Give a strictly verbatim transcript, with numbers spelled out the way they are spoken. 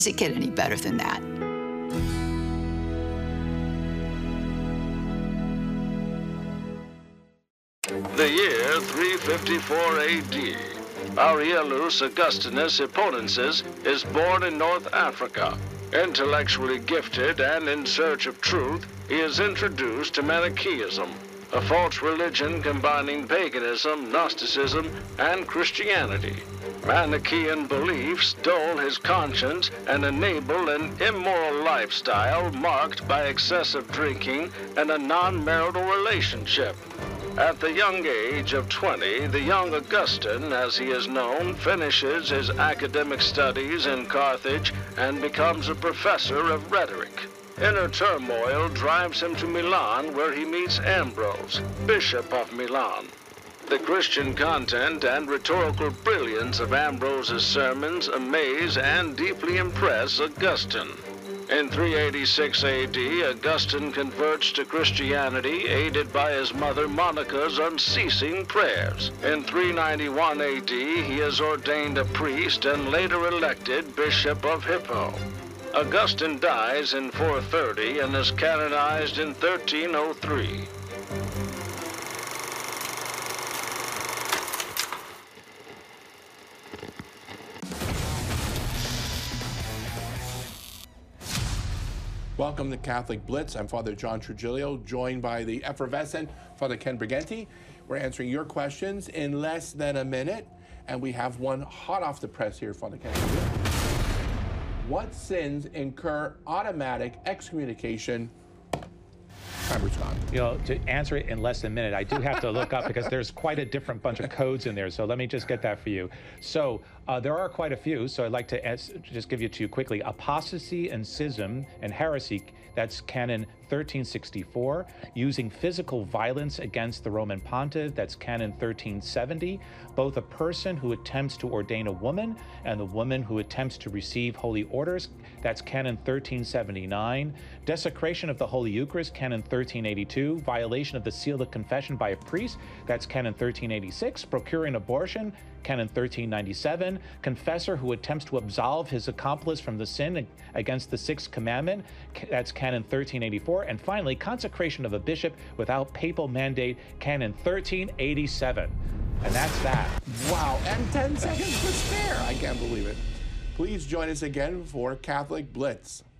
Does it get any better than that? The year three fifty-four A D. Aurelius Augustinus Hippolytus is born in North Africa. Intellectually gifted and in search of truth, he is introduced to Manichaeism, a false religion combining paganism, Gnosticism, and Christianity. Manichaean beliefs dull his conscience and enable an immoral lifestyle marked by excessive drinking and a non-marital relationship. At the young age of twenty, the young Augustine, as he is known, finishes his academic studies in Carthage and becomes a professor of rhetoric. Inner turmoil drives him to Milan, where he meets Ambrose, Bishop of Milan. The Christian content and rhetorical brilliance of Ambrose's sermons amaze and deeply impress Augustine. In three eighty-six A D, Augustine converts to Christianity, aided by his mother Monica's unceasing prayers. In three ninety-one A D, he is ordained a priest and later elected Bishop of Hippo. Augustine dies in four thirty and is canonized in thirteen oh three. Welcome to Catholic Blitz. I'm Father John Trujillo, joined by the effervescent Father Ken Briganti. We're answering your questions in less than a minute, and we have one hot off the press here, Father Ken. What sins incur automatic excommunication? Timer's gone. You know, to answer it in less than a minute, I do have to look up because there's quite a different bunch of codes in there. So let me just get that for you. So uh, there are quite a few. So I'd like to as, just give you two quickly. Apostasy and schism and heresy, that's canon thirteen sixty-four. Using physical violence against the Roman pontiff, that's canon thirteen seventy. Both a person who attempts to ordain a woman and the woman who attempts to receive holy orders, that's canon thirteen seventy-nine. Desecration of the Holy Eucharist, canon thirteen eighty-two. Violation of the seal of confession by a priest, that's canon thirteen eighty-six. Procuring abortion, canon thirteen ninety-seven. Confessor who attempts to absolve his accomplice from the sin against the sixth commandment, that's canon thirteen eighty-four. And finally, consecration of a bishop without papal mandate, canon thirteen eighty-seven. And that's that. Wow, and ten seconds to spare. I can't believe it. Please join us again for Catholic Blitz.